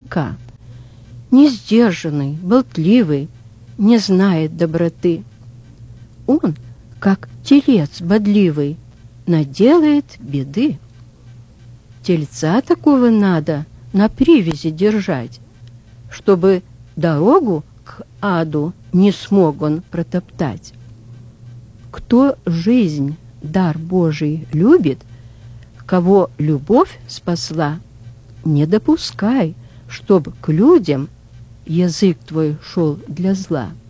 языка. Несдержанный, болтливый, не знает доброты. Он, как телец бодливый, наделает беды. Тельца такого надо на привязи держать, чтобы дорогу к аду не смог он протоптать. Кто жизнь, дар Божий, любит, кого любовь спасла, не допускай, чтоб к людям язык твой шел для зла.